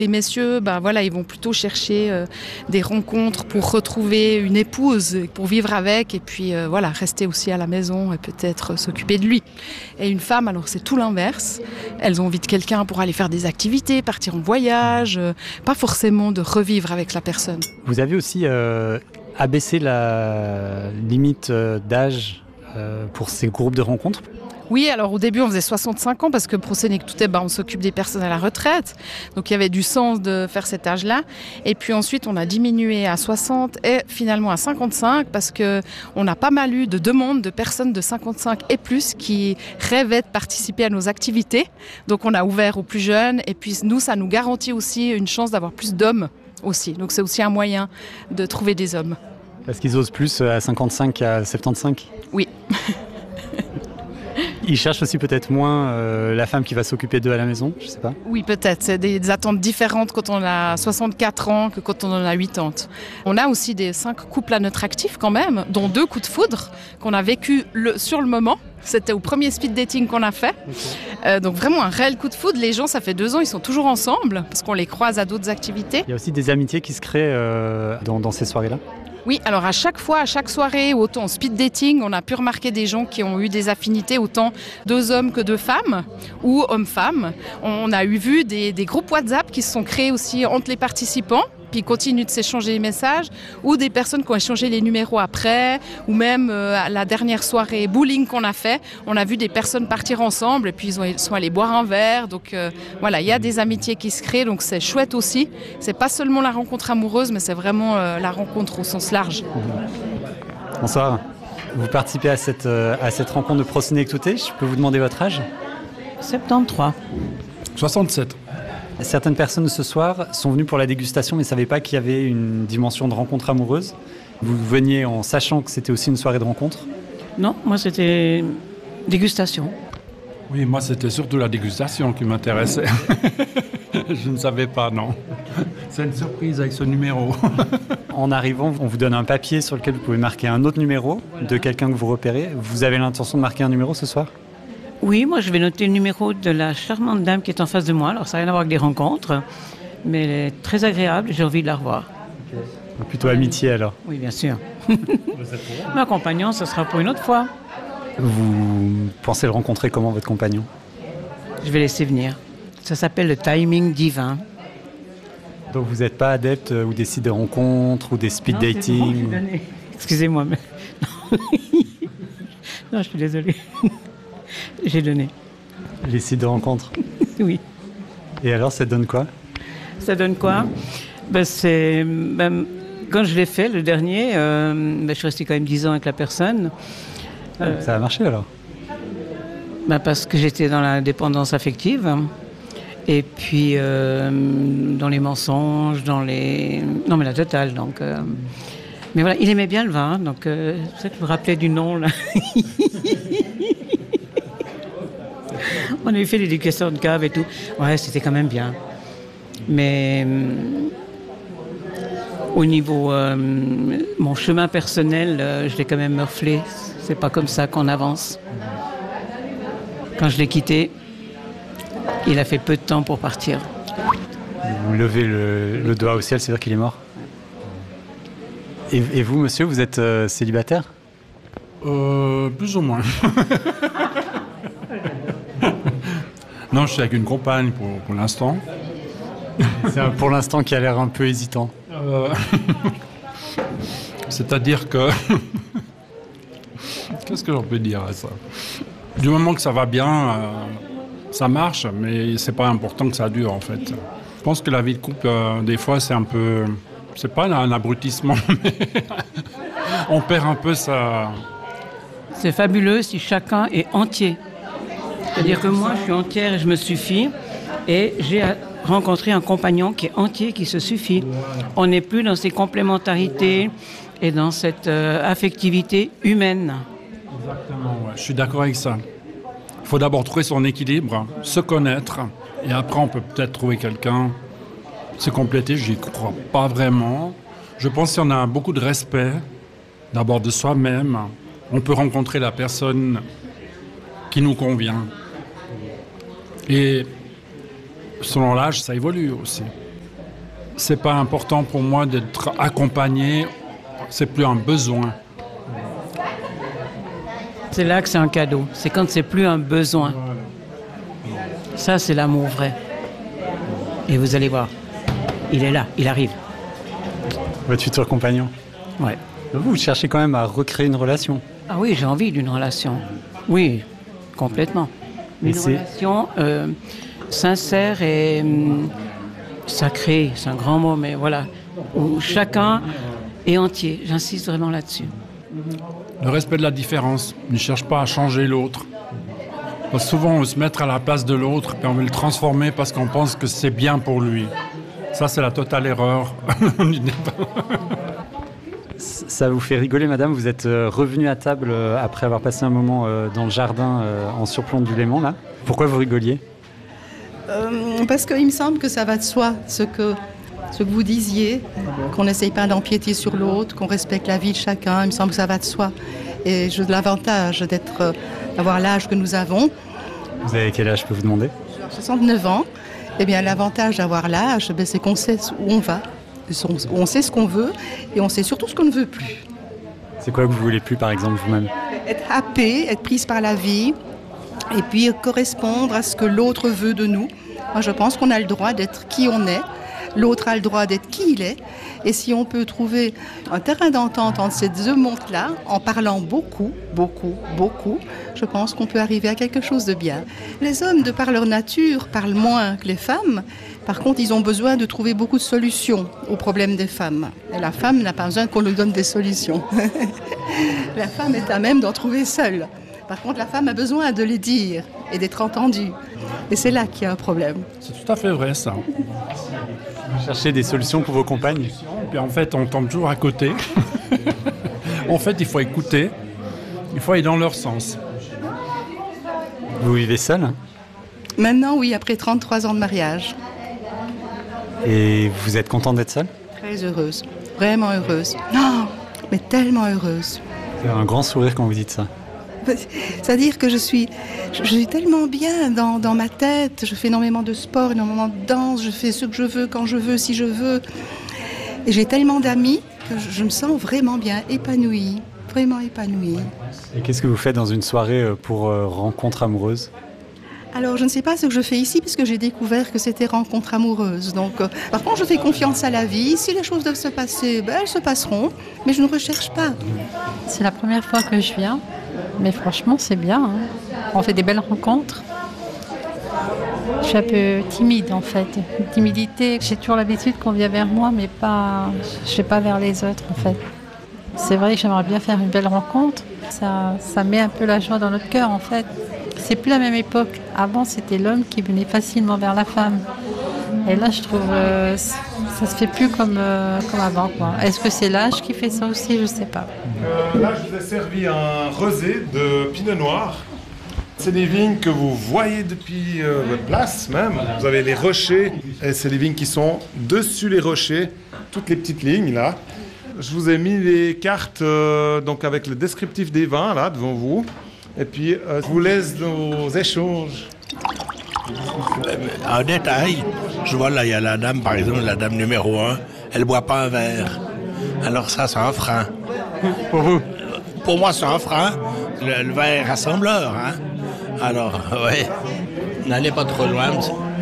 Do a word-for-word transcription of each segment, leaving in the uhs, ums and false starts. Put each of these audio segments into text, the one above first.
Les messieurs, ben voilà, ils vont plutôt chercher euh, des rencontres pour retrouver une épouse, pour vivre avec et puis euh, voilà, rester aussi à la maison et peut-être euh, s'occuper de lui. Et une femme, alors c'est tout l'inverse. Elles ont envie de quelqu'un pour aller faire des activités, partir en voyage, euh, pas forcément de revivre avec la personne. Vous avez aussi euh, abaissé la limite euh, d'âge euh, pour ces groupes de rencontres ? Oui, alors au début on faisait soixante-cinq ans parce que pour Sénéctouté, ben, on s'occupe des personnes à la retraite. Donc il y avait du sens de faire cet âge-là. Et puis ensuite on a diminué à soixante et finalement à cinquante-cinq parce qu'on a pas mal eu de demandes de personnes de cinquante-cinq et plus qui rêvaient de participer à nos activités. Donc on a ouvert aux plus jeunes et puis nous ça nous garantit aussi une chance d'avoir plus d'hommes aussi. Donc c'est aussi un moyen de trouver des hommes. Parce qu'ils osent plus à cinquante-cinq qu'à soixante-quinze ? Oui. Ils cherchent aussi peut-être moins euh, la femme qui va s'occuper d'eux à la maison, je sais pas. Oui, peut-être. C'est des, des attentes différentes quand on a soixante-quatre ans que quand on en a quatre-vingts. On a aussi des cinq couples à notre actif quand même, dont deux coups de foudre qu'on a vécu le, sur le moment. C'était au premier speed dating qu'on a fait. Okay. Euh, donc vraiment un réel coup de foudre. Les gens, ça fait deux ans, ils sont toujours ensemble parce qu'on les croise à d'autres activités. Il y a aussi des amitiés qui se créent euh, dans, dans ces soirées-là ? Oui, alors à chaque fois, à chaque soirée, autant en speed dating, on a pu remarquer des gens qui ont eu des affinités, autant deux hommes que deux femmes, ou hommes-femmes. On a eu vu des, des groupes WhatsApp qui se sont créés aussi entre les participants, puis continuent de s'échanger les messages, ou des personnes qui ont échangé les numéros après, ou même euh, à la dernière soirée bowling qu'on a fait, on a vu des personnes partir ensemble, et puis ils, ont, ils sont allés boire un verre. Donc euh, voilà, il y a des amitiés qui se créent, donc c'est chouette aussi. C'est pas seulement la rencontre amoureuse, mais c'est vraiment euh, la rencontre au sens large. Bonsoir. Vous participez à cette, euh, à cette rencontre de Pro-Sénéctouté. Je peux vous demander votre âge ? soixante-treize. soixante-sept. Certaines personnes ce soir sont venues pour la dégustation mais ne savaient pas qu'il y avait une dimension de rencontre amoureuse. Vous veniez en sachant que c'était aussi une soirée de rencontre ? Non, moi c'était dégustation. Oui, moi c'était surtout la dégustation qui m'intéressait. Je ne savais pas, non. C'est une surprise avec ce numéro. En arrivant, on vous donne un papier sur lequel vous pouvez marquer un autre numéro de quelqu'un que vous repérez. Vous avez l'intention de marquer un numéro ce soir ? Oui, moi je vais noter le numéro de la charmante dame qui est en face de moi. Alors ça n'a rien à voir avec des rencontres, mais elle est très agréable et j'ai envie de la revoir. Okay. Plutôt amitié alors ? Oui, bien sûr. Ma compagnon, ce sera pour une autre fois. Vous pensez le rencontrer comment, votre compagnon ? Je vais laisser venir. Ça s'appelle le timing divin. Donc vous n'êtes pas adepte ou des sites de rencontres ou des speed non, dating bon, ou... Excusez-moi, mais... non, je suis désolée. J'ai donné. Les sites de rencontres ? Oui. Et alors, ça donne quoi ? Ça donne quoi ? ben, c'est, ben, Quand je l'ai fait, le dernier, euh, ben, je suis restée quand même dix ans avec la personne. Euh, ça a marché alors ? ben, Parce que j'étais dans la dépendance affective. Et puis, euh, dans les mensonges, dans les... Non, mais la totale, donc... Euh... Mais voilà, il aimait bien le vin, donc euh, c'est pour ça que je me rappelais du nom, là. On avait fait l'éducation de cave et tout. Ouais, c'était quand même bien. Mais euh, au niveau... Euh, mon chemin personnel, euh, je l'ai quand même morflé. C'est pas comme ça qu'on avance. Quand je l'ai quitté, il a fait peu de temps pour partir. Vous levez le, le doigt au ciel, c'est-à-dire qu'il est mort ? Et, et vous, monsieur, vous êtes euh, célibataire ? euh, Plus ou moins. Non, je suis avec une compagne pour, pour l'instant. C'est un pour l'instant qui a l'air un peu hésitant. Euh... C'est-à-dire que... Qu'est-ce que j'en peux dire à ça ? Du moment que ça va bien, euh, ça marche, mais c'est pas important que ça dure, en fait. Je pense que la vie de couple, euh, des fois, c'est un peu... C'est pas un abrutissement, mais on perd un peu sa... C'est fabuleux si chacun est entier. C'est-à-dire que moi, je suis entière et je me suffis. Et j'ai rencontré un compagnon qui est entier, qui se suffit. On n'est plus dans ces complémentarités et dans cette euh, affectivité humaine. Exactement, ouais. Je suis d'accord avec ça. Il faut d'abord trouver son équilibre, se connaître, et après on peut peut-être trouver quelqu'un, se compléter. J'y crois pas vraiment. Je pense qu'on a beaucoup de respect, d'abord de soi-même. On peut rencontrer la personne qui nous convient. Et selon l'âge, ça évolue aussi. c'est pas important pour moi d'être accompagné, c'est plus un besoin. C'est là que c'est un cadeau, c'est quand c'est plus un besoin. Ça, c'est l'amour vrai. Et vous allez voir, il est là, il arrive. Votre futur compagnon. Ouais. Vous cherchez quand même à recréer une relation. Ah oui, j'ai envie d'une relation. Oui, complètement. Une Et c'est- relation euh, sincère et hum, sacrée, c'est un grand mot, mais voilà, où chacun est entier. J'insiste vraiment là-dessus. Le respect de la différence, ne cherche pas à changer l'autre. Parce que souvent, on veut se mettre à la place de l'autre, puis on veut le transformer parce qu'on pense que c'est bien pour lui. Ça, c'est la totale erreur du débat. Ça vous fait rigoler, madame? Vous êtes euh, revenue à table euh, après avoir passé un moment euh, dans le jardin euh, en surplomb du Léman, là. Pourquoi vous rigoliez? Euh, parce qu'il me semble que ça va de soi, ce que, ce que vous disiez, qu'on n'essaye pas d'empiéter sur l'autre, qu'on respecte la vie de chacun. Il me semble que ça va de soi. Et j'ai l'avantage d'être, euh, d'avoir l'âge que nous avons. Vous avez quel âge, je peux vous demander? soixante-neuf ans. Eh bien, l'avantage d'avoir l'âge, ben, c'est qu'on sait où on va. On sait ce qu'on veut et on sait surtout ce qu'on ne veut plus. C'est quoi que vous voulez plus, par exemple, vous-même? Être happée, être prise par la vie et puis correspondre à ce que l'autre veut de nous. Moi, je pense qu'on a le droit d'être qui on est. L'autre a le droit d'être qui il est. Et si on peut trouver un terrain d'entente entre ces deux mondes-là, en parlant beaucoup, beaucoup, beaucoup, je pense qu'on peut arriver à quelque chose de bien. Les hommes, de par leur nature, parlent moins que les femmes. Par contre, ils ont besoin de trouver beaucoup de solutions aux problèmes des femmes. Et la femme n'a pas besoin qu'on lui donne des solutions. La femme est à même d'en trouver seule. Par contre, la femme a besoin de les dire et d'être entendue. Et c'est là qu'il y a un problème. C'est tout à fait vrai, ça. Vous cherchez des solutions pour vos compagnes? Puis en fait, on tombe toujours à côté. En fait, il faut écouter. Il faut aller dans leur sens. Vous vivez seul? Maintenant, oui, après trente-trois ans de mariage. Et vous êtes content d'être seul? Très heureuse, vraiment heureuse. Non, mais tellement heureuse. Vous avez un grand sourire quand vous dites ça. C'est-à-dire que je suis, je suis tellement bien dans, dans ma tête. Je fais énormément de sport, énormément de danse. Je fais ce que je veux, quand je veux, si je veux. Et j'ai tellement d'amis que je, je me sens vraiment bien épanouie, vraiment épanouie. Et qu'est-ce que vous faites dans une soirée pour euh, rencontre amoureuse? Alors, je ne sais pas ce que je fais ici, puisque j'ai découvert que c'était rencontre amoureuse. Donc, euh, par contre, je fais confiance à la vie. Si les choses doivent se passer, ben, elles se passeront. Mais je ne recherche pas. C'est la première fois que je viens. Mais franchement, c'est bien. Hein. On fait des belles rencontres. Je suis un peu timide, en fait. Une timidité. J'ai toujours l'habitude qu'on vient vers moi, mais pas, je ne vais pas vers les autres, en fait. C'est vrai que j'aimerais bien faire une belle rencontre. Ça, ça met un peu la joie dans notre cœur, en fait. C'est plus la même époque. Avant, c'était l'homme qui venait facilement vers la femme. Et là, je trouve euh, ça se fait plus comme, euh, comme avant, quoi. Est-ce que c'est l'âge qui fait ça aussi? Je sais pas. Euh, là, je vous ai servi un rosé de pinot noir. C'est des vignes que vous voyez depuis euh, votre place même. Vous avez les rochers, et c'est des vignes qui sont dessus les rochers, toutes les petites lignes là. Je vous ai mis les cartes euh, donc avec le descriptif des vins là devant vous. Et puis, euh, je vous laisse nos échanges. En détail, je vois là, il y a la dame, par exemple, la dame numéro un, elle ne boit pas un verre. Alors ça, c'est un frein. Pour vous? Pour moi, c'est un frein. Le, le verre rassembleur, hein. Alors, ouais, n'allez pas trop loin.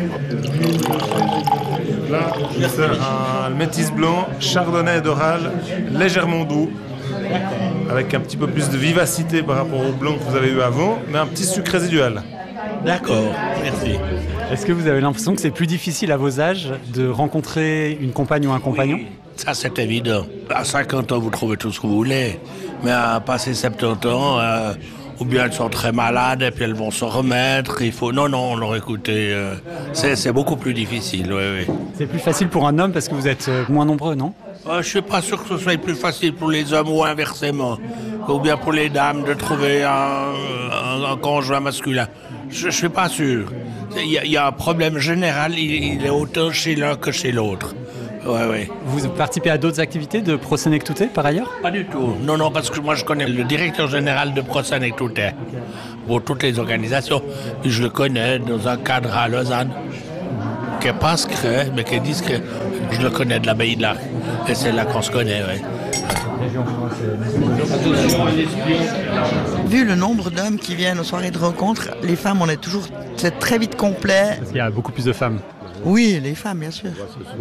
Là, je vous sers un métis blanc, chardonnay d'oral, légèrement doux, avec un petit peu plus de vivacité par rapport au blanc que vous avez eu avant, mais un petit sucre résiduel. D'accord, merci. Est-ce que vous avez l'impression que c'est plus difficile à vos âges de rencontrer une compagne ou un compagnon? Oui, ça, c'est évident. À cinquante ans, vous trouvez tout ce que vous voulez, mais à passer soixante-dix ans, euh, ou bien elles sont très malades et puis elles vont se remettre. Il faut... Non, non, alors écoutez, euh, c'est, c'est beaucoup plus difficile, oui, oui. C'est plus facile pour un homme parce que vous êtes euh, moins nombreux, non? Euh, je ne suis pas sûr que ce soit plus facile pour les hommes ou inversement, ou bien pour les dames de trouver un, un, un conjoint masculin. Je ne suis pas sûr. Il y, y a un problème général, il, il est autant chez l'un que chez l'autre. Ouais, ouais. Vous participez à d'autres activités de Prosenectute par ailleurs? Pas du tout. Non, non, parce que moi je connais le directeur général de Prosenectute pour toutes les organisations. Puis je le connais dans un cadre à Lausanne. qui n'est pas secret, mais qui est discret. Je le connais de l'abbaye de l'Arc. Et c'est là qu'on se connaît, oui. Vu le nombre d'hommes qui viennent aux soirées de rencontres, les femmes, on est toujours c'est très vite complet. Parce qu'il y a beaucoup plus de femmes. Oui, les femmes, bien sûr.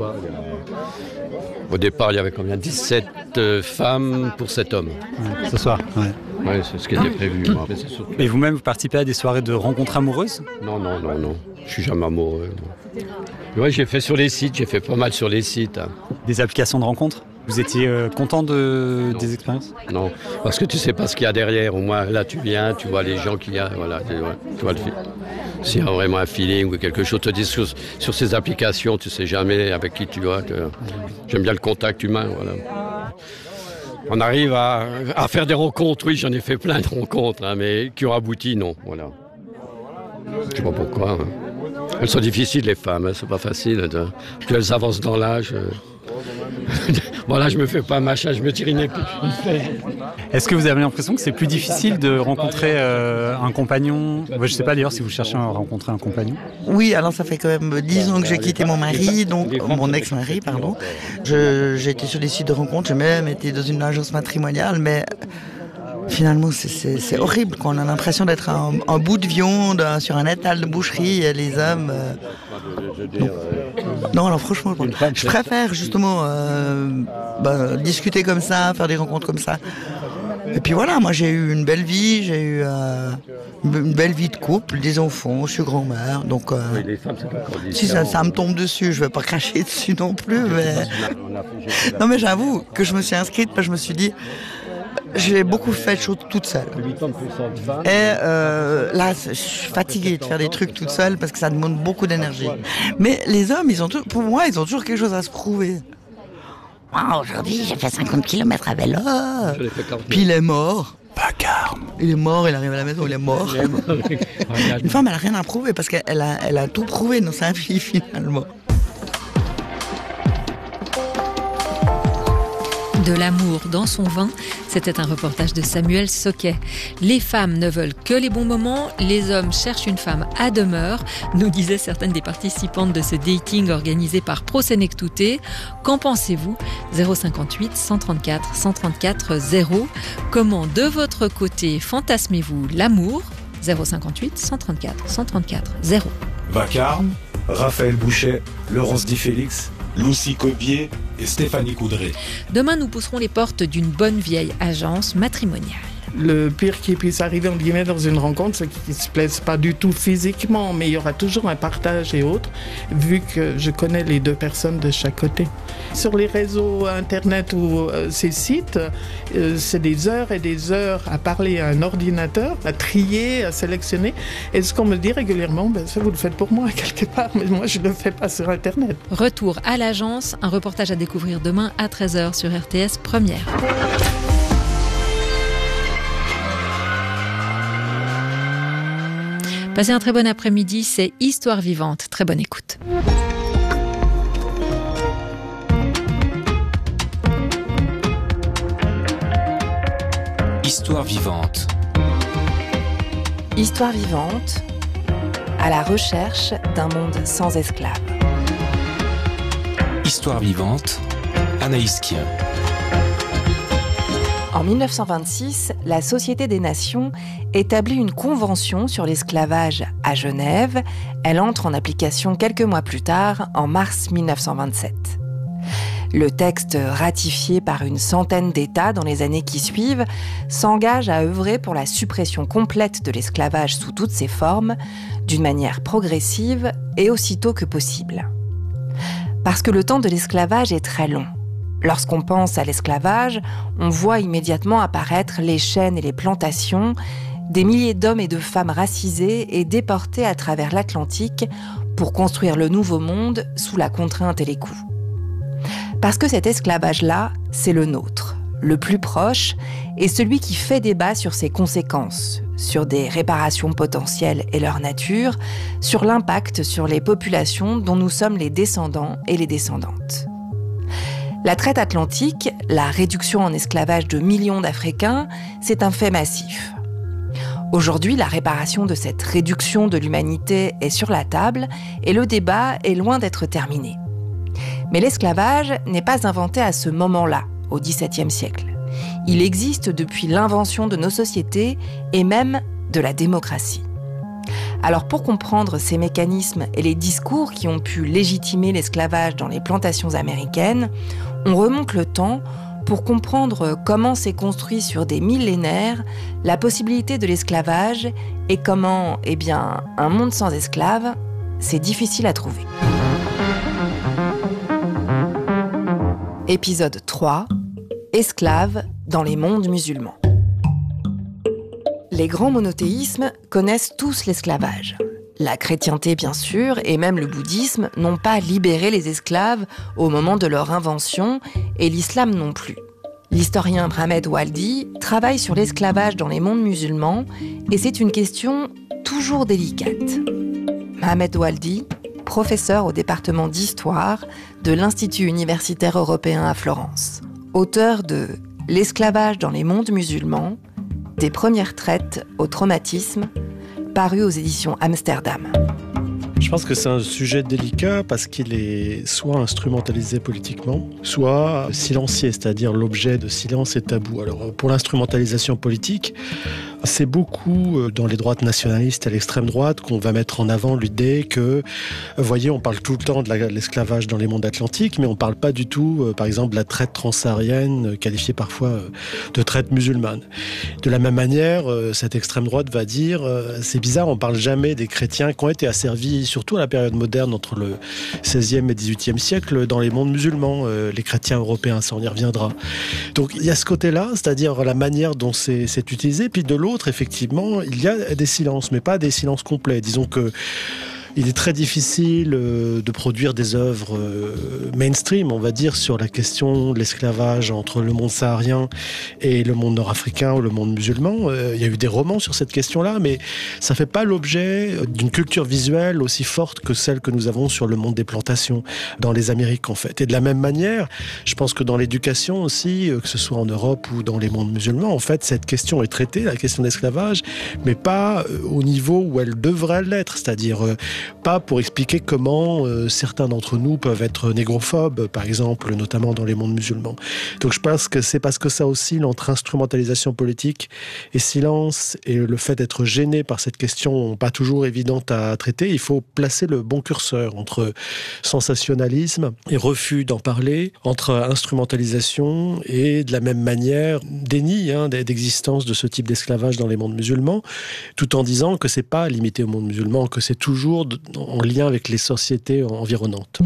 Au départ, il y avait combien ? dix-sept euh, femmes pour sept hommes. Ouais, ce soir, ouais. Oui, c'est ce qui était prévu. Moi. Mais c'est surtout... Et vous-même, vous participez à des soirées de rencontres amoureuses ? Non, non, non, non. Je suis jamais amoureux. Oui, j'ai fait sur les sites, j'ai fait pas mal sur les sites. Hein. Des applications de rencontres ? Vous étiez euh, content de, des expériences ? Non, parce que tu sais pas ce qu'il y a derrière. Au moins, là, tu viens, tu vois les gens qu'il y a. Voilà, tu vois, tu vois le fait. S'il y a vraiment un feeling ou quelque chose, te dis sur, sur ces applications, tu sais jamais avec qui tu vas. Tu... J'aime bien le contact humain, voilà. On arrive à, à faire des rencontres, oui, j'en ai fait plein de rencontres, hein, mais qui ont abouti, non, voilà. Je sais pas pourquoi. Hein. Elles sont difficiles, les femmes, hein, c'est pas facile. De... Plus elles avancent dans l'âge. Euh... Voilà, je me fais pas machin, je me tire une épée. Est-ce que vous avez l'impression que c'est plus difficile de rencontrer euh, un compagnon ? Je ne sais pas d'ailleurs si vous cherchez à rencontrer un compagnon. Oui, alors ça fait quand même dix ans que j'ai quitté mon mari, donc mon ex-mari, pardon. Je, j'ai été sur des sites de rencontres, j'ai même été dans une agence matrimoniale, mais finalement c'est, c'est, c'est horrible, quoi. On a l'impression d'être un, un bout de viande sur un étal de boucherie, et les hommes... Euh, non. non, alors franchement, je préfère justement euh, bah, discuter comme ça, faire des rencontres comme ça. Et puis voilà, moi j'ai eu une belle vie, j'ai eu euh, une belle vie de couple, des enfants, je suis grand-mère, donc euh, oui, les femmes, c'est pas si ça, ça me tombe dessus, je vais pas cracher dessus non plus, mais... Non mais j'avoue que je me suis inscrite parce que je me suis dit, j'ai beaucoup fait de choses toute seule. Et euh, là, je suis fatiguée de faire des trucs toute seule parce que ça demande beaucoup d'énergie. Mais les hommes, ils ont tout, pour moi, ils ont toujours quelque chose à se prouver. Oh, aujourd'hui, j'ai fait cinquante kilomètres à vélo. Puis il est mort. Vacarme. Il est mort, il arrive à la maison, il est mort. Une femme, elle n'a rien à prouver parce qu'elle a, elle a tout prouvé dans sa vie, finalement. De l'amour dans son vin, c'était un reportage de Samuel Soquet. Les femmes ne veulent que les bons moments, les hommes cherchent une femme à demeure, nous disaient certaines des participantes de ce dating organisé par Prosenectute. Qu'en pensez-vous ? zéro cinquante-huit cent trente-quatre cent trente-quatre zéro. Comment de votre côté fantasmez-vous l'amour ? zéro cinquante-huit cent trente-quatre cent trente-quatre zéro. Vacarme, Raphaël Bouchet, Laurence Di Félix, Lucie Cobier et Stéphanie Coudray. Demain, nous pousserons les portes d'une bonne vieille agence matrimoniale. Le pire qui puisse arriver, en guillemets, dans une rencontre, c'est qu'ils ne se plaisent pas du tout physiquement, mais il y aura toujours un partage et autres, vu que je connais les deux personnes de chaque côté. Sur les réseaux Internet ou euh, ces sites, euh, c'est des heures et des heures à parler à un ordinateur, à trier, à sélectionner. Et ce qu'on me dit régulièrement, ben, ça vous le faites pour moi quelque part, mais moi je ne le fais pas sur Internet. Retour à l'agence, un reportage à découvrir demain à treize heures sur R T S Première. Passez un très bon après-midi, c'est Histoire vivante. Très bonne écoute. Histoire vivante. Histoire vivante, à la recherche d'un monde sans esclaves. Histoire vivante, Anaïs Kien. En mille neuf cent vingt-six, la Société des Nations établit une convention sur l'esclavage à Genève. Elle entre en application quelques mois plus tard, en mars mille neuf cent vingt-sept. Le texte, ratifié par une centaine d'États dans les années qui suivent, s'engage à œuvrer pour la suppression complète de l'esclavage sous toutes ses formes, d'une manière progressive et aussitôt que possible. Parce que le temps de l'esclavage est très long. Lorsqu'on pense à l'esclavage, on voit immédiatement apparaître les chaînes et les plantations, des milliers d'hommes et de femmes racisés et déportés à travers l'Atlantique pour construire le nouveau monde sous la contrainte et les coups. Parce que cet esclavage-là, c'est le nôtre, le plus proche, et celui qui fait débat sur ses conséquences, sur des réparations potentielles et leur nature, sur l'impact sur les populations dont nous sommes les descendants et les descendantes. La traite atlantique, la réduction en esclavage de millions d'Africains, c'est un fait massif. Aujourd'hui, la réparation de cette réduction de l'humanité est sur la table et le débat est loin d'être terminé. Mais l'esclavage n'est pas inventé à ce moment-là, au dix-septième siècle. Il existe depuis l'invention de nos sociétés et même de la démocratie. Alors pour comprendre ces mécanismes et les discours qui ont pu légitimer l'esclavage dans les plantations américaines, on remonte le temps pour comprendre comment s'est construit sur des millénaires la possibilité de l'esclavage et comment, eh bien, un monde sans esclaves, c'est difficile à trouver. Épisode trois. Esclaves dans les mondes musulmans. Les grands monothéismes connaissent tous l'esclavage. La chrétienté, bien sûr, et même le bouddhisme n'ont pas libéré les esclaves au moment de leur invention, et l'islam non plus. L'historien Mohamed Waldi travaille sur l'esclavage dans les mondes musulmans, et c'est une question toujours délicate. Mohamed Waldi, professeur au département d'histoire de l'Institut universitaire européen à Florence, auteur de « L'esclavage dans les mondes musulmans », des premières traites au traumatisme, paru aux éditions Amsterdam. Je pense que c'est un sujet délicat parce qu'il est soit instrumentalisé politiquement, soit silencié, c'est-à-dire l'objet de silence est tabou. Alors pour l'instrumentalisation politique, c'est beaucoup dans les droites nationalistes et l'extrême droite qu'on va mettre en avant l'idée que, vous voyez, on parle tout le temps de l'esclavage dans les mondes atlantiques, mais on ne parle pas du tout, par exemple, de la traite transsaharienne, qualifiée parfois de traite musulmane. De la même manière, cette extrême droite va dire, c'est bizarre, on ne parle jamais des chrétiens qui ont été asservis, surtout à la période moderne, entre le seizième et dix-huitième siècle, dans les mondes musulmans, les chrétiens européens, ça on y reviendra. Donc il y a ce côté-là, c'est-à-dire la manière dont c'est, c'est utilisé, puis de l'autre, effectivement, il y a des silences, mais pas des silences complets. Disons que il est très difficile euh, de produire des œuvres euh, mainstream, on va dire, sur la question de l'esclavage entre le monde saharien et le monde nord-africain ou le monde musulman. Euh, il y a eu des romans sur cette question-là, mais ça ne fait pas l'objet d'une culture visuelle aussi forte que celle que nous avons sur le monde des plantations dans les Amériques, en fait. Et de la même manière, je pense que dans l'éducation aussi, euh, que ce soit en Europe ou dans les mondes musulmans, en fait, cette question est traitée, la question d'esclavage, mais pas euh, au niveau où elle devrait l'être, c'est-à-dire euh, pas pour expliquer comment euh, certains d'entre nous peuvent être négrophobes, par exemple, notamment dans les mondes musulmans. Donc je pense que c'est parce que ça oscille entre instrumentalisation politique et silence, et le fait d'être gêné par cette question pas toujours évidente à traiter, il faut placer le bon curseur entre sensationnalisme et refus d'en parler, entre instrumentalisation et de la même manière déni hein, d'existence de ce type d'esclavage dans les mondes musulmans, tout en disant que c'est pas limité au monde musulman, que c'est toujours en lien avec les sociétés environnantes.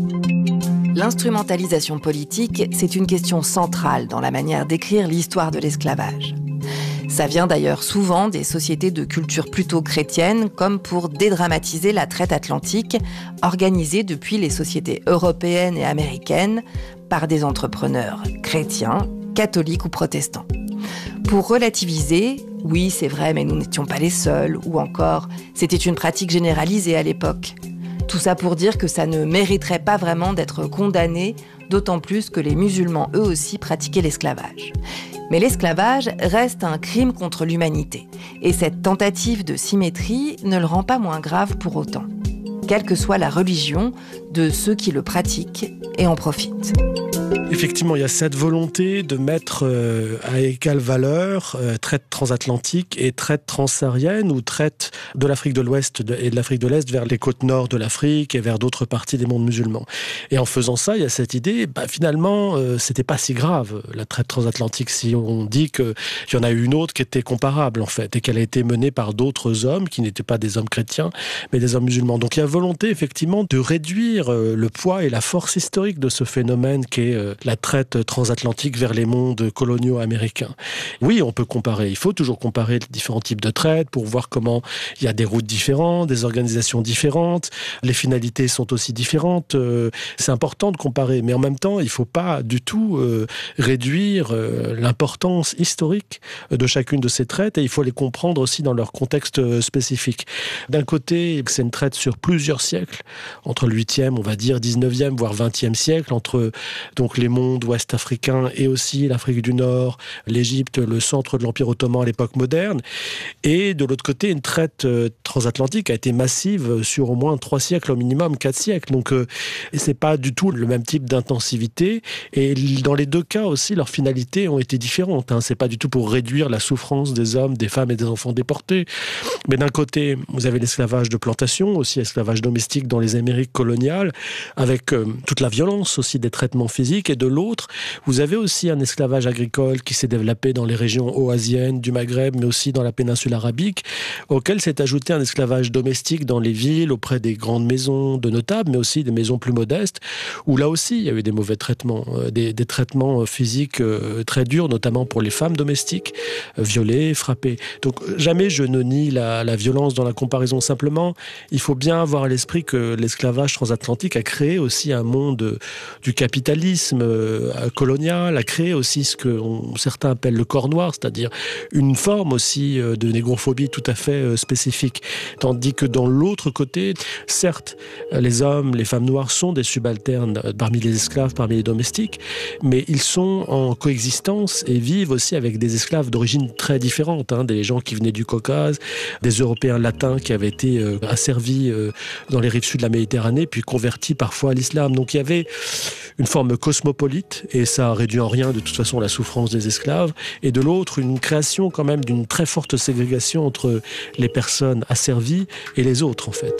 L'instrumentalisation politique, c'est une question centrale dans la manière d'écrire l'histoire de l'esclavage. Ça vient d'ailleurs souvent des sociétés de culture plutôt chrétienne, comme pour dédramatiser la traite atlantique, organisée depuis les sociétés européennes et américaines par des entrepreneurs chrétiens, catholiques ou protestants. Pour relativiser, oui, c'est vrai, mais nous n'étions pas les seuls, ou encore, c'était une pratique généralisée à l'époque. Tout ça pour dire que ça ne mériterait pas vraiment d'être condamné, d'autant plus que les musulmans, eux aussi, pratiquaient l'esclavage. Mais l'esclavage reste un crime contre l'humanité, et cette tentative de symétrie ne le rend pas moins grave pour autant, quelle que soit la religion de ceux qui le pratiquent et en profitent. Effectivement, il y a cette volonté de mettre euh, à égale valeur euh, traite transatlantique et traite transsaharienne ou traite de l'Afrique de l'Ouest et de l'Afrique de l'Est vers les côtes nord de l'Afrique et vers d'autres parties des mondes musulmans. Et en faisant ça, il y a cette idée, bah, finalement, euh, c'était pas si grave, la traite transatlantique, si on dit qu'il y en a eu une autre qui était comparable, en fait, et qu'elle a été menée par d'autres hommes qui n'étaient pas des hommes chrétiens, mais des hommes musulmans. Donc il y a volonté, effectivement, de réduire euh, le poids et la force historique de ce phénomène qu'est euh, la traite transatlantique vers les mondes coloniaux américains. Oui, on peut comparer. Il faut toujours comparer les différents types de traites pour voir comment il y a des routes différentes, des organisations différentes, les finalités sont aussi différentes. Euh, c'est important de comparer, mais en même temps, il ne faut pas du tout euh, réduire euh, l'importance historique de chacune de ces traites et il faut les comprendre aussi dans leur contexte spécifique. D'un côté, c'est une traite sur plusieurs siècles, entre le huitième, on va dire, dix-neuvième, voire vingtième siècle, entre donc donc les mondes ouest africains et aussi l'Afrique du Nord, l'Égypte, le centre de l'Empire ottoman à l'époque moderne. Et de l'autre côté, une traite transatlantique a été massive sur au moins trois siècles, au minimum quatre siècles. Donc euh, c'est pas du tout le même type d'intensivité. Et dans les deux cas aussi, leurs finalités ont été différentes. Hein. C'est pas du tout pour réduire la souffrance des hommes, des femmes et des enfants déportés. Mais d'un côté, vous avez l'esclavage de plantation, aussi esclavage domestique dans les Amériques coloniales, avec euh, toute la violence aussi des traitements physiques. Et de l'autre, vous avez aussi un esclavage agricole qui s'est développé dans les régions oasiennes du Maghreb, mais aussi dans la péninsule arabique, auquel s'est ajouté un esclavage domestique dans les villes, auprès des grandes maisons de notables, mais aussi des maisons plus modestes, où là aussi, il y a eu des mauvais traitements, euh, des, des traitements physiques euh, très durs, notamment pour les femmes domestiques, euh, violées, frappées. Donc jamais je ne nie la, la violence dans la comparaison. Simplement, il faut bien avoir à l'esprit que l'esclavage transatlantique a créé aussi un monde du capitalisme euh, colonial, a créé aussi ce que on, certains appellent le corps noir, c'est-à-dire une forme aussi euh, de négrophobie tout à fait euh, spécifique. Tandis que dans l'autre côté, certes, les hommes, les femmes noires sont des subalternes parmi les esclaves, parmi les domestiques, mais ils sont en coexistence et vivent aussi avec des esclaves d'origine très différente, hein, des gens qui venaient du Caucase, des Européens latins qui avaient été euh, asservis euh, dans les rives sud de la Méditerranée, puis convertis parfois à l'islam. Donc il y avait une forme cosmopolite, et ça réduit en rien de toute façon la souffrance des esclaves, et de l'autre, une création quand même d'une très forte ségrégation entre les personnes asservies et les autres en fait.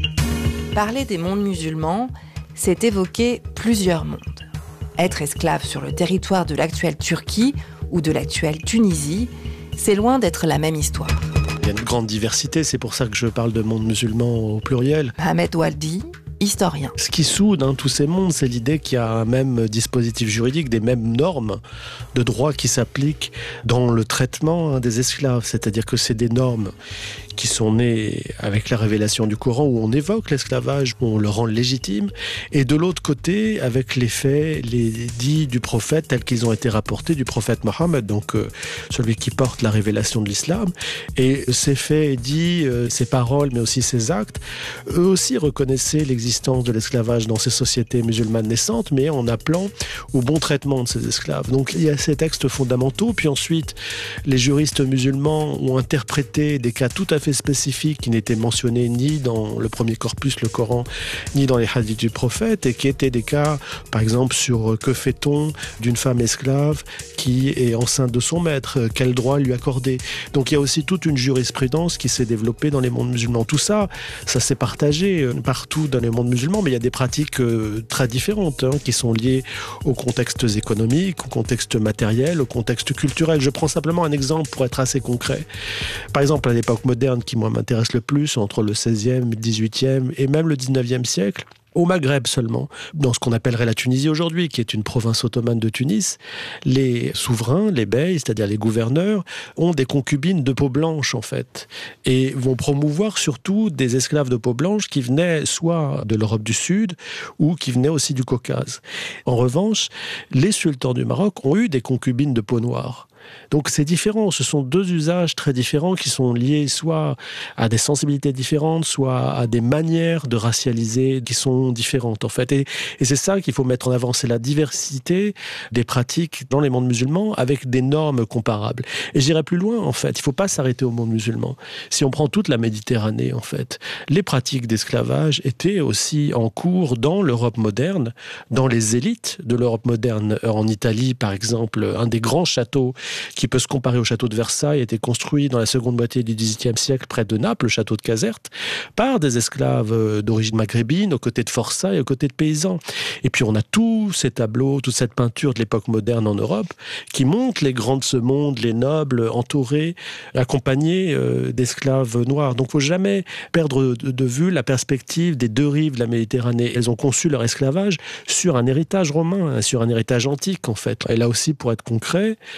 Parler des mondes musulmans, c'est évoquer plusieurs mondes. Être esclave sur le territoire de l'actuelle Turquie ou de l'actuelle Tunisie, c'est loin d'être la même histoire. Il y a une grande diversité, c'est pour ça que je parle de monde musulman au pluriel. Ahmed Waldi, historien. Ce qui soude hein, tous ces mondes, c'est l'idée qu'il y a un même dispositif juridique, des mêmes normes de droit qui s'appliquent dans le traitement hein, des esclaves. C'est-à-dire que c'est des normes qui sont nées avec la révélation du Coran, où on évoque l'esclavage, où on le rend légitime, et de l'autre côté, avec les faits, les dits du prophète, tels qu'ils ont été rapportés du prophète Mohammed, donc euh, celui qui porte la révélation de l'islam. Et ces faits et dits, euh, ces paroles, mais aussi ces actes, eux aussi reconnaissaient l'existence de l'esclavage dans ces sociétés musulmanes naissantes, mais en appelant au bon traitement de ces esclaves. Donc il y a ces textes fondamentaux, puis ensuite, les juristes musulmans ont interprété des cas tout à fait spécifiques qui n'étaient mentionnés ni dans le premier corpus, le Coran, ni dans les hadiths du prophète, et qui étaient des cas, par exemple, sur que fait-on d'une femme esclave qui est enceinte de son maître, quel droit lui accorder. Donc il y a aussi toute une jurisprudence qui s'est développée dans les mondes musulmans. Tout ça, ça s'est partagé partout dans les mondes musulmans, mais il y a des pratiques euh, très différentes hein, qui sont liées aux contextes économiques, aux contextes matériels, aux contextes culturels. Je prends simplement un exemple pour être assez concret. Par exemple, à l'époque moderne, qui moi m'intéresse le plus, entre le seizième, le dix-huitième et même le dix-neuvième siècle, au Maghreb seulement, dans ce qu'on appellerait la Tunisie aujourd'hui, qui est une province ottomane de Tunis, les souverains, les beys, c'est-à-dire les gouverneurs, ont des concubines de peau blanche en fait, et vont promouvoir surtout des esclaves de peau blanche qui venaient soit de l'Europe du Sud ou qui venaient aussi du Caucase. En revanche, les sultans du Maroc ont eu des concubines de peau noire. Donc c'est différent, ce sont deux usages très différents qui sont liés soit à des sensibilités différentes, soit à des manières de racialiser qui sont différentes en fait. Et, et c'est ça qu'il faut mettre en avant, c'est la diversité des pratiques dans les mondes musulmans avec des normes comparables. Et j'irai plus loin en fait, il ne faut pas s'arrêter au monde musulman. Si on prend toute la Méditerranée en fait, les pratiques d'esclavage étaient aussi en cours dans l'Europe moderne, dans les élites de l'Europe moderne. En Italie par exemple, un des grands châteaux qui peut se comparer au château de Versailles, a été construit dans la seconde moitié du dix-huitième siècle près de Naples, le château de Caserte, par des esclaves d'origine maghrébine, aux côtés de forçats et aux côtés de paysans. Et puis on a tous ces tableaux, toute cette peinture de l'époque moderne en Europe, qui montre les grands de ce monde, les nobles entourés, accompagnés euh, d'esclaves noirs. Donc il ne faut jamais perdre de, de vue la perspective des deux rives de la Méditerranée. Elles ont conçu leur esclavage sur un héritage romain, sur un héritage antique en fait. Et là aussi, pour être concret, une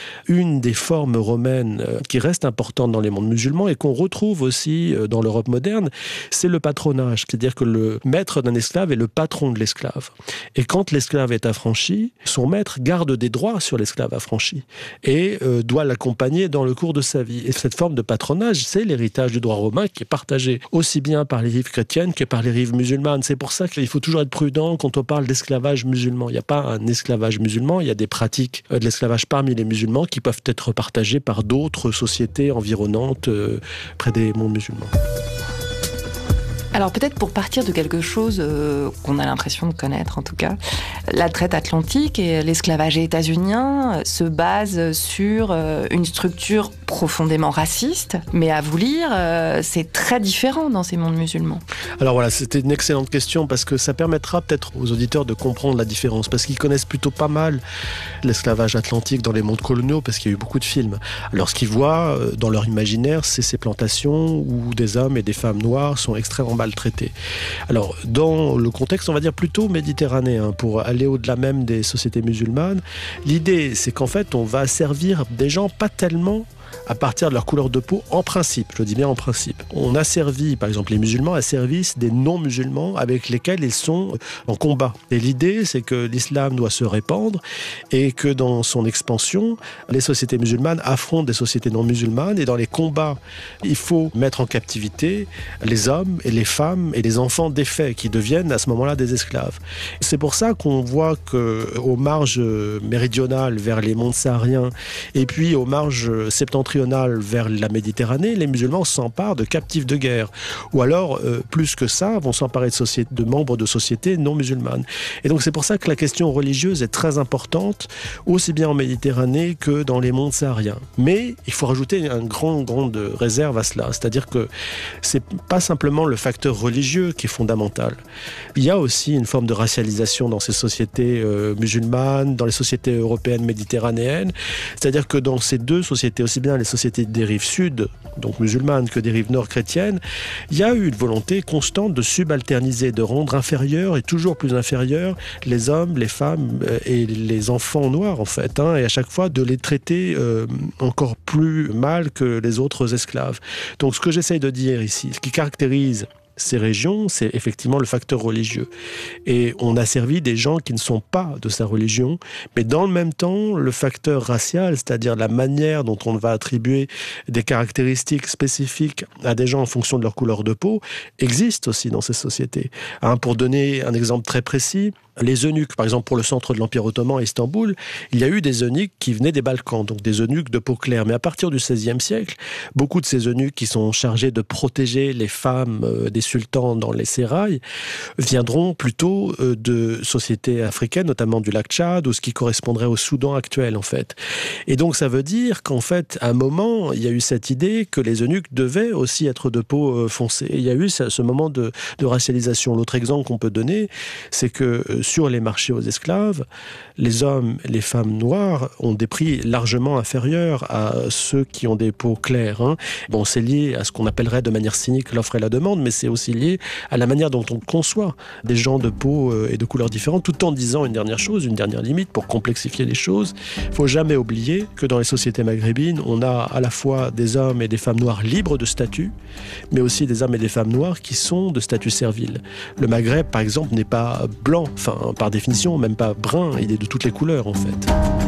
une des formes romaines qui reste importante dans les mondes musulmans et qu'on retrouve aussi dans l'Europe moderne, c'est le patronage. C'est-à-dire que le maître d'un esclave est le patron de l'esclave. Et quand l'esclave est affranchi, son maître garde des droits sur l'esclave affranchi et euh, doit l'accompagner dans le cours de sa vie. Et cette forme de patronage, c'est l'héritage du droit romain qui est partagé aussi bien par les rives chrétiennes que par les rives musulmanes. C'est pour ça qu'il faut toujours être prudent quand on parle d'esclavage musulman. Il n'y a pas un esclavage musulman, il y a des pratiques de l'esclavage parmi les musulmans qui peuvent être partagées par d'autres sociétés environnantes euh, près des mondes musulmans. Alors peut-être pour partir de quelque chose euh, qu'on a l'impression de connaître en tout cas, la traite atlantique et l'esclavage états-unien se basent sur euh, une structure profondément raciste, mais à vous lire, euh, c'est très différent dans ces mondes musulmans. Alors voilà, c'était une excellente question parce que ça permettra peut-être aux auditeurs de comprendre la différence, parce qu'ils connaissent plutôt pas mal l'esclavage atlantique dans les mondes coloniaux, parce qu'il y a eu beaucoup de films. Alors ce qu'ils voient euh, dans leur imaginaire, c'est ces plantations où des hommes et des femmes noires sont extrêmement maltraités. Alors, dans le contexte, on va dire plutôt méditerranéen, pour aller au-delà même des sociétés musulmanes, l'idée, c'est qu'en fait, on va servir des gens pas tellement à partir de leur couleur de peau, en principe, je dis bien en principe. On a servi, par exemple, les musulmans asservissent des non-musulmans avec lesquels ils sont en combat. Et l'idée, c'est que l'islam doit se répandre et que dans son expansion, les sociétés musulmanes affrontent des sociétés non-musulmanes et dans les combats, il faut mettre en captivité les hommes et les femmes et les enfants défaits qui deviennent à ce moment-là des esclaves. C'est pour ça qu'on voit qu'aux marges méridionales vers les monts sahariens et puis aux marges septentrionales vers la Méditerranée, les musulmans s'emparent de captifs de guerre. Ou alors, euh, plus que ça, vont s'emparer de, société, de membres de sociétés non musulmanes. Et donc c'est pour ça que la question religieuse est très importante, aussi bien en Méditerranée que dans les mondes sahariens. Mais il faut rajouter une grande, grande réserve à cela. C'est-à-dire que c'est pas simplement le facteur religieux qui est fondamental. Il y a aussi une forme de racialisation dans ces sociétés euh, musulmanes, dans les sociétés européennes méditerranéennes. C'est-à-dire que dans ces deux sociétés, aussi bien les sociétés des rives sud, donc musulmanes, que des rives nord chrétiennes, il y a eu une volonté constante de subalterniser, de rendre inférieurs et toujours plus inférieurs les hommes, les femmes et les enfants noirs en fait, hein, et à chaque fois de les traiter euh, encore plus mal que les autres esclaves. Donc ce que j'essaye de dire ici, ce qui caractérise ces régions, c'est effectivement le facteur religieux. Et on a servi des gens qui ne sont pas de sa religion, mais dans le même temps, le facteur racial, c'est-à-dire la manière dont on va attribuer des caractéristiques spécifiques à des gens en fonction de leur couleur de peau, existe aussi dans ces sociétés. Hein, pour donner un exemple très précis, les eunuques, par exemple pour le centre de l'Empire ottoman à Istanbul, il y a eu des eunuques qui venaient des Balkans, donc des eunuques de peau claire. Mais à partir du seizième siècle, beaucoup de ces eunuques qui sont chargés de protéger les femmes euh, des sultans dans les sérails viendront plutôt euh, de sociétés africaines, notamment du lac Tchad, ou ce qui correspondrait au Soudan actuel en fait. Et donc ça veut dire qu'en fait, à un moment, il y a eu cette idée que les eunuques devaient aussi être de peau euh, foncée. Et il y a eu ce, ce moment de, de racialisation. L'autre exemple qu'on peut donner, c'est que euh, sur les marchés aux esclaves, les hommes et les femmes noires ont des prix largement inférieurs à ceux qui ont des peaux claires. Hein. Bon, c'est lié à ce qu'on appellerait de manière cynique l'offre et la demande, mais c'est aussi lié à la manière dont on conçoit des gens de peau et de couleurs différentes, tout en disant une dernière chose, une dernière limite pour complexifier les choses. Il ne faut jamais oublier que dans les sociétés maghrébines, on a à la fois des hommes et des femmes noires libres de statut, mais aussi des hommes et des femmes noires qui sont de statut servile. Le Maghreb, par exemple, n'est pas blanc, enfin par définition, même pas brun, il est de toutes les couleurs en fait.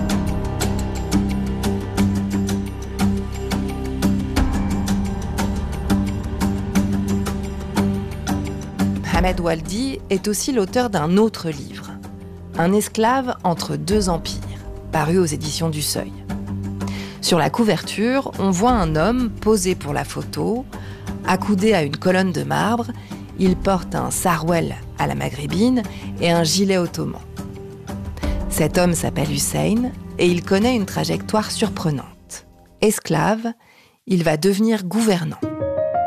Ahmed Waldi est aussi l'auteur d'un autre livre, Un esclave entre deux empires, paru aux éditions du Seuil. Sur la couverture, on voit un homme posé pour la photo, accoudé à une colonne de marbre. Il porte un sarouel à la maghrébine et un gilet ottoman. Cet homme s'appelle Hussein et il connaît une trajectoire surprenante. Esclave, il va devenir gouvernant. Il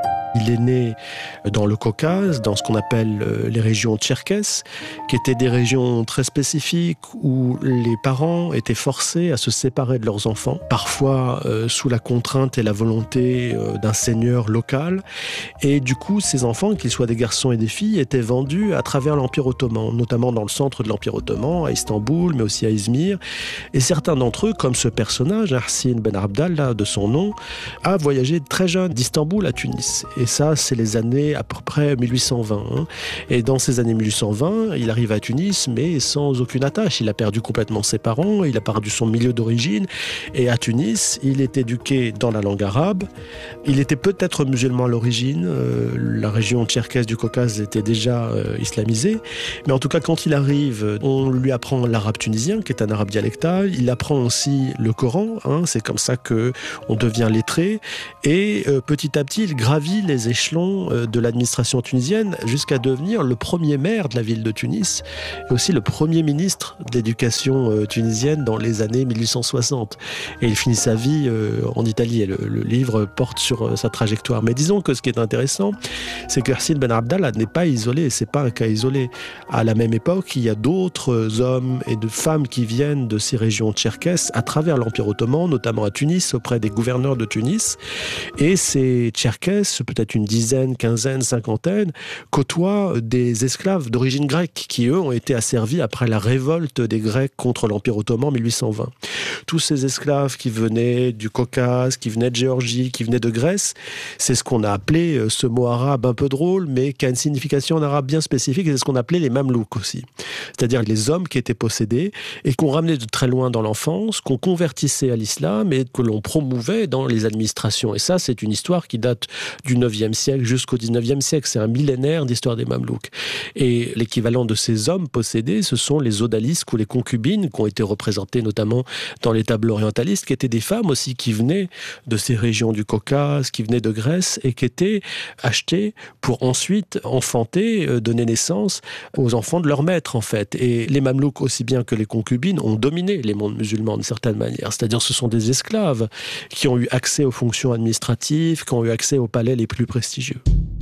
il est né dans le Caucase, dans ce qu'on appelle les régions tcherkesses, qui étaient des régions très spécifiques où les parents étaient forcés à se séparer de leurs enfants, parfois euh, sous la contrainte et la volonté euh, d'un seigneur local. Et du coup, ces enfants, qu'ils soient des garçons et des filles, étaient vendus à travers l'Empire ottoman, notamment dans le centre de l'Empire ottoman, à Istanbul, mais aussi à Izmir. Et certains d'entre eux, comme ce personnage, Ersin Ben Abdallah, de son nom, a voyagé très jeune d'Istanbul à Tunis. Et ça, c'est les années à peu près mille huit cent vingt. Hein. Et dans ces années mille huit cent vingt, il arrive à Tunis, mais sans aucune attache. Il a perdu complètement ses parents, il a perdu son milieu d'origine. Et à Tunis, il est éduqué dans la langue arabe. Il était peut-être musulman à l'origine. Euh, la région tcherkesse du Caucase était déjà euh, islamisée. Mais en tout cas, quand il arrive, on lui apprend l'arabe tunisien, qui est un arabe dialectal. Il apprend aussi le Coran. Hein, c'est comme ça qu'on devient lettré. Et euh, petit à petit, il gravit les échelons euh, de l'administration tunisienne jusqu'à devenir le premier maire de la ville de Tunis et aussi le premier ministre de l'éducation euh, tunisienne dans les années mille huit cent soixante. Et il finit sa vie euh, en Italie et le, le livre porte sur euh, sa trajectoire. Mais disons que ce qui est intéressant, c'est que Ersin Ben Abdallah n'est pas isolé, c'est pas un cas isolé. À la même époque, il y a d'autres hommes et de femmes qui viennent de ces régions tcherkesses à travers l'Empire ottoman, notamment à Tunis, auprès des gouverneurs de Tunis. Et ces tcherkesses, peut-être une dizaine, quinzaine, cinquantaine, côtoient des esclaves d'origine grecque qui, eux, ont été asservis après la révolte des Grecs contre l'Empire ottoman en mille huit cent vingt. Tous ces esclaves qui venaient du Caucase, qui venaient de Géorgie, qui venaient de Grèce, c'est ce qu'on a appelé, ce mot arabe un peu drôle, mais qui a une signification en arabe bien spécifique, et c'est ce qu'on appelait les mamelouks aussi. C'est-à-dire les hommes qui étaient possédés et qu'on ramenait de très loin dans l'enfance, qu'on convertissait à l'islam et que l'on promouvait dans les administrations. Et ça, c'est une histoire qui date du neuvième siècle jusqu'au dix-neuvième siècle. C'est un millénaire d'histoire des mamelouks. Et l'équivalent de ces hommes possédés, ce sont les odalisques ou les concubines qui ont été représentées notamment dans les tableaux orientalistes, qui étaient des femmes aussi qui venaient de ces régions du Caucase, qui venaient de Grèce et qui étaient achetées pour ensuite enfanter, donner naissance aux enfants de leur maître en fait. Et les mamelouks, aussi bien que les concubines, ont dominé les mondes musulmans d'une certaine manière. C'est-à-dire ce sont des esclaves qui ont eu accès aux fonctions administratives, qui ont eu accès aux palais les plus prestigieux.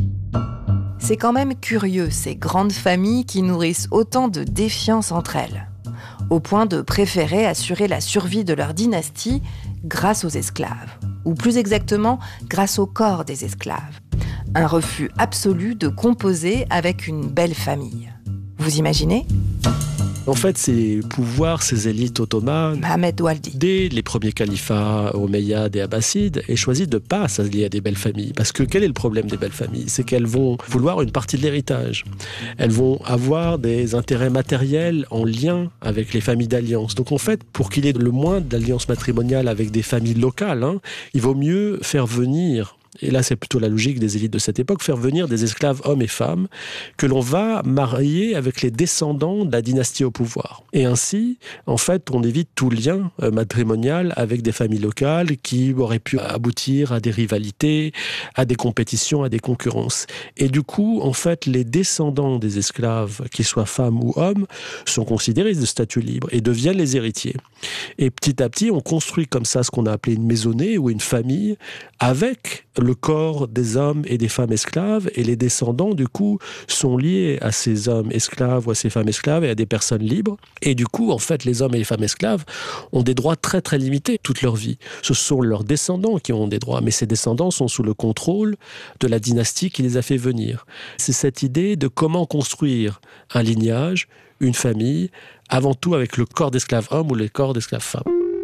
C'est quand même curieux, ces grandes familles qui nourrissent autant de défiance entre elles, au point de préférer assurer la survie de leur dynastie grâce aux esclaves, ou plus exactement grâce au corps des esclaves. Un refus absolu de composer avec une belle famille. Vous imaginez ? En fait, ces pouvoirs, ces élites ottomanes, Mohamed Oualdi, dès les premiers califats omeyyades et abbassides, aient choisi de ne pas s'allier à des belles familles. Parce que quel est le problème des belles familles ? C'est qu'elles vont vouloir une partie de l'héritage. Elles vont avoir des intérêts matériels en lien avec les familles d'alliance. Donc en fait, pour qu'il y ait le moins d'alliances matrimoniales avec des familles locales, hein, il vaut mieux faire venir... Et là, c'est plutôt la logique des élites de cette époque, faire venir des esclaves hommes et femmes que l'on va marier avec les descendants de la dynastie au pouvoir. Et ainsi, en fait, on évite tout lien matrimonial avec des familles locales qui auraient pu aboutir à des rivalités, à des compétitions, à des concurrences. Et du coup, en fait, les descendants des esclaves, qu'ils soient femmes ou hommes, sont considérés de statut libre et deviennent les héritiers. Et petit à petit, on construit comme ça ce qu'on a appelé une maisonnée ou une famille avec le corps des hommes et des femmes esclaves, et les descendants, du coup, sont liés à ces hommes esclaves ou à ces femmes esclaves et à des personnes libres. Et du coup, en fait, les hommes et les femmes esclaves ont des droits très très limités toute leur vie. Ce sont leurs descendants qui ont des droits, mais ces descendants sont sous le contrôle de la dynastie qui les a fait venir. C'est cette idée de comment construire un lignage, une famille, avant tout avec le corps d'esclave homme ou le corps d'esclave femme.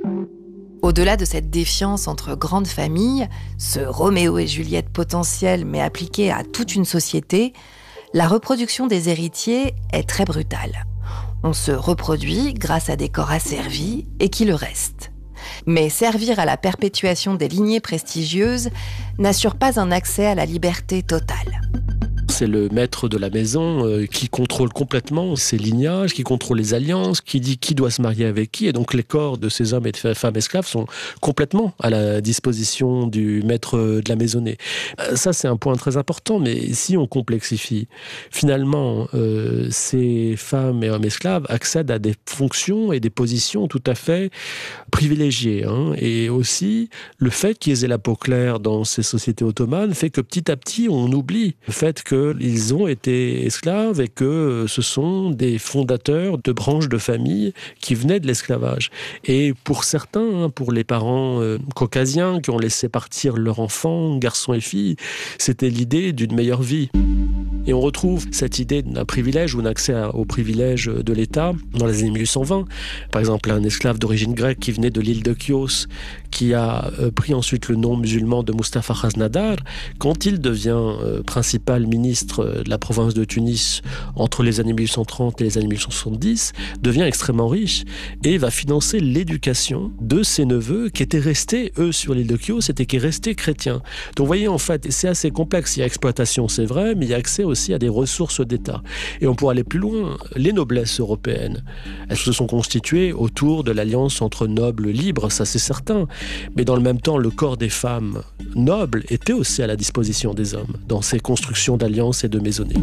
Au-delà de cette défiance entre grandes familles, ce Roméo et Juliette potentiel mais appliqué à toute une société, la reproduction des héritiers est très brutale. On se reproduit grâce à des corps asservis et qui le restent. Mais servir à la perpétuation des lignées prestigieuses n'assure pas un accès à la liberté totale. c'est le maître de la maison euh, qui contrôle complètement ses lignages, qui contrôle les alliances, qui dit qui doit se marier avec qui. Et donc les corps de ces hommes et de femmes esclaves sont complètement à la disposition du maître de la maisonnée. Euh, ça, c'est un point très important. Mais si on complexifie, finalement, euh, ces femmes et hommes esclaves accèdent à des fonctions et des positions tout à fait privilégiées. Hein. Et aussi, le fait qu'ils aient la peau claire dans ces sociétés ottomanes fait que petit à petit, on oublie le fait qu'ils ont été esclaves et que ce sont des fondateurs de branches de famille qui venaient de l'esclavage. Et pour certains, hein, pour les parents euh, caucasiens qui ont laissé partir leurs enfants, garçons et filles, c'était l'idée d'une meilleure vie. Et on retrouve cette idée d'un privilège ou d'un accès au privilège de l'État dans les années mille huit cent vingt. Par exemple, un esclave d'origine grecque qui venait de l'île de Chios, qui a pris ensuite le nom musulman de Mustapha Khaznadar, quand il devient euh, principal ministre de la province de Tunis entre les années mille huit cent trente et les années mille huit cent soixante-dix, devient extrêmement riche et va financer l'éducation de ses neveux qui étaient restés, eux, sur l'île de Chios, et qui restés chrétiens. Donc vous voyez, en fait, c'est assez complexe. Il y a exploitation, c'est vrai, mais il y a accès aussi à des ressources d'État. Et on pourrait aller plus loin. Les noblesses européennes, elles se sont constituées autour de l'alliance entre nobles libres, ça c'est certain. Mais dans le même temps, le corps des femmes nobles était aussi à la disposition des hommes dans ces constructions d'alliances et de maisonnées.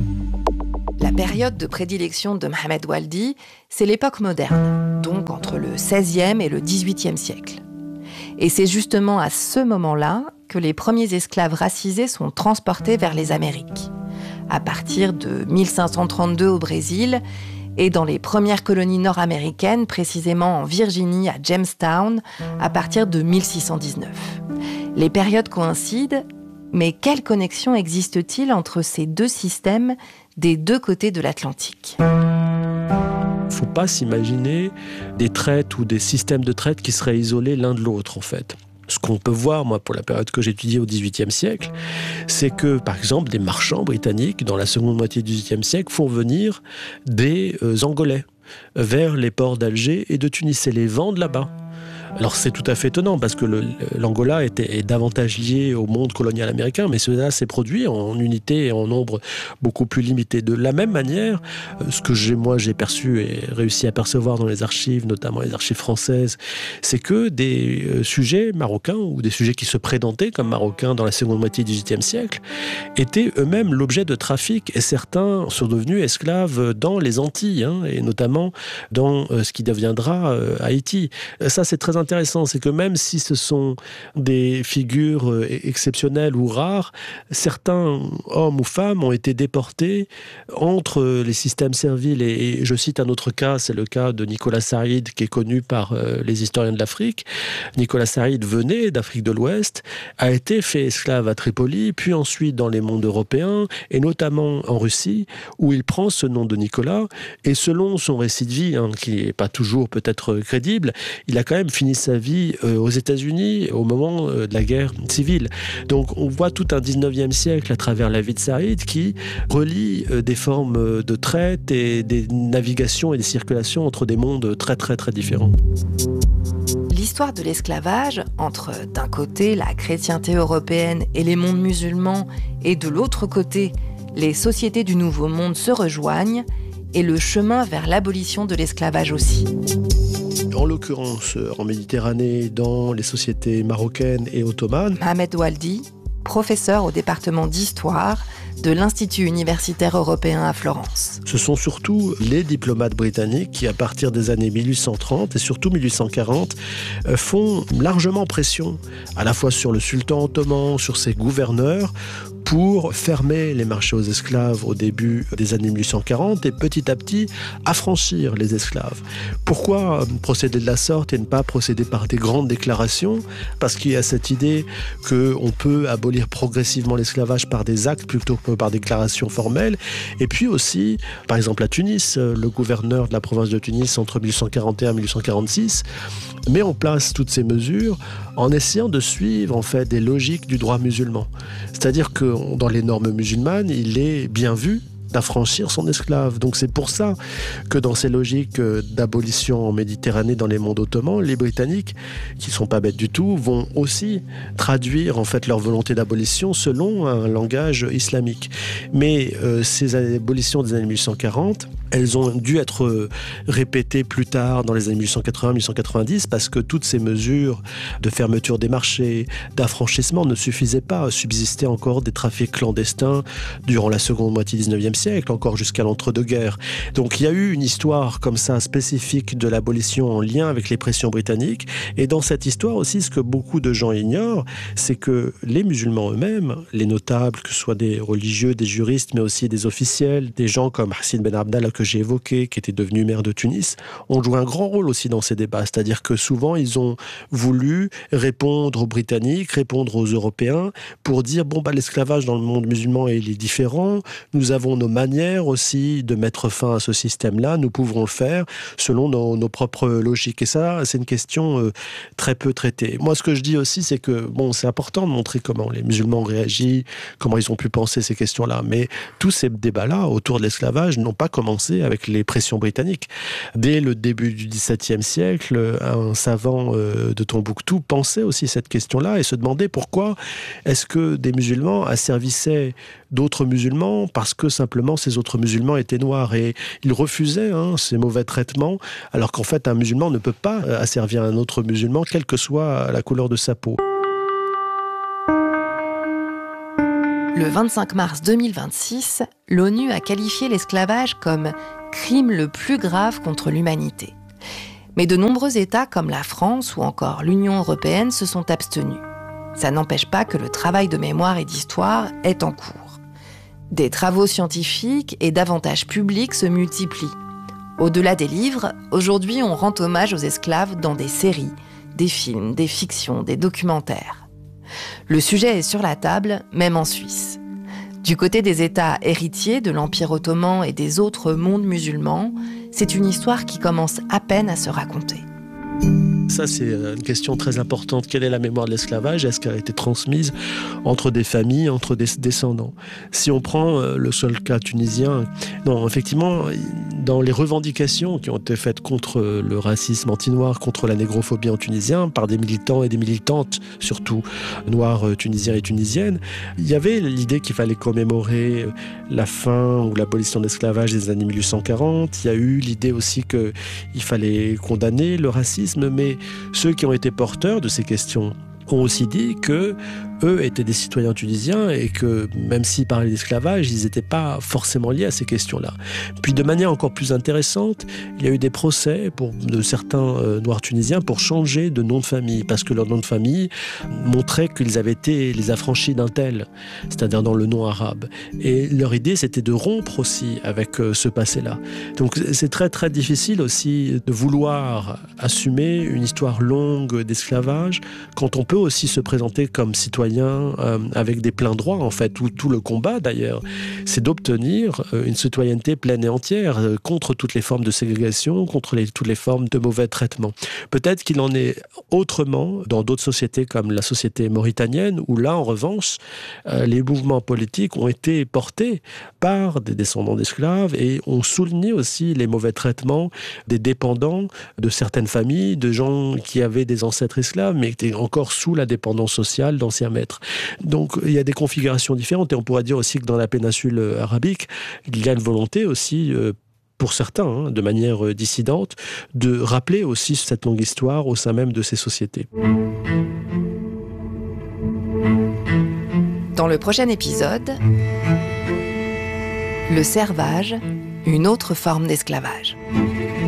La période de prédilection de Mohamed Waldi, c'est l'époque moderne, donc entre le seizième et le dix-huitième siècle. Et c'est justement à ce moment-là que les premiers esclaves racisés sont transportés vers les Amériques. À partir de mille cinq cent trente-deux au Brésil et dans les premières colonies nord-américaines, précisément en Virginie, à Jamestown, à partir de mille six cent dix-neuf. Les périodes coïncident, mais quelle connexion existe-t-il entre ces deux systèmes des deux côtés de l'Atlantique ? Il ne faut pas s'imaginer des traites ou des systèmes de traite qui seraient isolés l'un de l'autre, en fait. Ce qu'on peut voir, moi, pour la période que j'ai étudiée au dix-huitième siècle, c'est que, par exemple, des marchands britanniques, dans la seconde moitié du dix-huitième siècle, font venir des euh, Angolais vers les ports d'Alger et de Tunis et les vendent là-bas. Alors c'est tout à fait étonnant parce que le, l'Angola était, est davantage lié au monde colonial américain, mais cela s'est produit en unité et en nombre beaucoup plus limité. De la même manière, ce que j'ai, moi j'ai perçu et réussi à percevoir dans les archives, notamment les archives françaises, c'est que des euh, sujets marocains ou des sujets qui se présentaient comme marocains dans la seconde moitié du dix-huitième siècle étaient eux-mêmes l'objet de trafic et certains sont devenus esclaves dans les Antilles, hein, et notamment dans euh, ce qui deviendra euh, Haïti. Ça c'est très intéressant, c'est que même si ce sont des figures exceptionnelles ou rares, certains hommes ou femmes ont été déportés entre les systèmes serviles. Et, et je cite un autre cas, c'est le cas de Nicolas Saïd, qui est connu par euh, les historiens de l'Afrique. Nicolas Saïd venait d'Afrique de l'Ouest, a été fait esclave à Tripoli, puis ensuite dans les mondes européens, et notamment en Russie, où il prend ce nom de Nicolas. Et selon son récit de vie, hein, qui n'est pas toujours peut-être crédible, il a quand même fini sa vie euh, aux États-Unis au moment euh, de la guerre civile. Donc on voit tout un dix-neuvième siècle à travers la vie de Saïd qui relie euh, des formes de traite et des navigations et des circulations entre des mondes très très très différents. L'histoire de l'esclavage, entre d'un côté la chrétienté européenne et les mondes musulmans, et de l'autre côté les sociétés du Nouveau Monde se rejoignent, et le chemin vers l'abolition de l'esclavage aussi. En l'occurrence, en Méditerranée, dans les sociétés marocaines et ottomanes. Mohamed Waldi, professeur au département d'histoire de l'Institut universitaire européen à Florence. Ce sont surtout les diplomates britanniques qui, à partir des années mille huit cent trente et surtout mille huit cent quarante, font largement pression, à la fois sur le sultan ottoman, sur ses gouverneurs, pour fermer les marchés aux esclaves au début des années mille huit cent quarante et petit à petit affranchir les esclaves. Pourquoi procéder de la sorte et ne pas procéder par des grandes déclarations ? Parce qu'il y a cette idée qu'on peut abolir progressivement l'esclavage par des actes plutôt que par déclarations formelles. Et puis aussi, par exemple à Tunis, le gouverneur de la province de Tunis entre mille huit cent quarante et un et mille huit cent quarante-six met en place toutes ces mesures en essayant de suivre en fait des logiques du droit musulman. C'est-à-dire que dans les normes musulmanes, il est bien vu d'affranchir son esclave. Donc c'est pour ça que dans ces logiques d'abolition en Méditerranée dans les mondes ottomans, les Britanniques, qui sont pas bêtes du tout, vont aussi traduire en fait leur volonté d'abolition selon un langage islamique. Mais euh, ces abolitions des années mille huit cent quarante, elles ont dû être répétées plus tard dans les années mille huit cent quatre-vingts mille huit cent quatre-vingt-dix parce que toutes ces mesures de fermeture des marchés, d'affranchissement ne suffisaient pas à subsister encore des trafics clandestins durant la seconde moitié du dix-neuvième siècle, encore jusqu'à l'entre-deux-guerres. Donc il y a eu une histoire comme ça spécifique de l'abolition en lien avec les pressions britanniques. Et dans cette histoire aussi, ce que beaucoup de gens ignorent, c'est que les musulmans eux-mêmes, les notables, que ce soit des religieux, des juristes, mais aussi des officiels, des gens comme Hassan Ben Abdallah que j'ai évoqué, qui était devenu maire de Tunis, ont joué un grand rôle aussi dans ces débats. C'est-à-dire que souvent, ils ont voulu répondre aux Britanniques, répondre aux Européens, pour dire, bon, bah, l'esclavage dans le monde musulman, il est différent. Nous avons nos manières aussi de mettre fin à ce système-là. Nous pouvons le faire selon nos, nos propres logiques. Et ça, c'est une question euh, très peu traitée. Moi, ce que je dis aussi, c'est que, bon, c'est important de montrer comment les musulmans ont réagi, comment ils ont pu penser ces questions-là. Mais tous ces débats-là autour de l'esclavage n'ont pas commencé avec les pressions britanniques. Dès le début du dix-septième siècle, un savant euh, de Tombouctou pensait aussi cette question-là et se demandait pourquoi est-ce que des musulmans asservissaient d'autres musulmans parce que simplement ces autres musulmans étaient noirs. Et il refusait hein, ces mauvais traitements, alors qu'en fait un musulman ne peut pas asservir un autre musulman, quelle que soit la couleur de sa peau. Le vingt-cinq mars deux mille vingt-six, l'ONU a qualifié l'esclavage comme « crime le plus grave contre l'humanité ». Mais de nombreux États comme la France ou encore l'Union européenne se sont abstenus. Ça n'empêche pas que le travail de mémoire et d'histoire est en cours. Des travaux scientifiques et davantage publics se multiplient. Au-delà des livres, aujourd'hui on rend hommage aux esclaves dans des séries, des films, des fictions, des documentaires. Le sujet est sur la table, même en Suisse. Du côté des États héritiers de l'Empire ottoman et des autres mondes musulmans, c'est une histoire qui commence à peine à se raconter. Ça, c'est une question très importante. Quelle est la mémoire de l'esclavage ? Est-ce qu'elle a été transmise entre des familles, entre des descendants ? Si on prend le seul cas tunisien, non, effectivement, dans les revendications qui ont été faites contre le racisme anti-noir, contre la négrophobie en tunisien, par des militants et des militantes, surtout noirs tunisiens et tunisiennes, il y avait l'idée qu'il fallait commémorer la fin ou l'abolition de l'esclavage des années mille huit cent quarante. Il y a eu l'idée aussi qu'il fallait condamner le racisme, mais ceux qui ont été porteurs de ces questions ont aussi dit que eux étaient des citoyens tunisiens et que même s'ils parlaient d'esclavage, ils n'étaient pas forcément liés à ces questions-là. Puis de manière encore plus intéressante, il y a eu des procès pour, de certains euh, Noirs tunisiens pour changer de nom de famille, parce que leur nom de famille montrait qu'ils avaient été les affranchis d'un tel, c'est-à-dire dans le nom arabe. Et leur idée, c'était de rompre aussi avec euh, ce passé-là. Donc c'est très très difficile aussi de vouloir assumer une histoire longue d'esclavage quand on peut aussi se présenter comme citoyen Euh, avec des pleins droits, en fait, où tout le combat, d'ailleurs, c'est d'obtenir euh, une citoyenneté pleine et entière euh, contre toutes les formes de ségrégation, contre les, toutes les formes de mauvais traitements. Peut-être qu'il en est autrement dans d'autres sociétés comme la société mauritanienne, où là, en revanche, euh, les mouvements politiques ont été portés par des descendants d'esclaves et ont souligné aussi les mauvais traitements des dépendants de certaines familles, de gens qui avaient des ancêtres esclaves, mais qui étaient encore sous la dépendance sociale d'anciens maîtres. Donc il y a des configurations différentes et on pourrait dire aussi que dans la péninsule arabique, il y a une volonté aussi, euh, pour certains, hein, de manière euh, dissidente, de rappeler aussi cette longue histoire au sein même de ces sociétés. Dans le prochain épisode, le servage, une autre forme d'esclavage.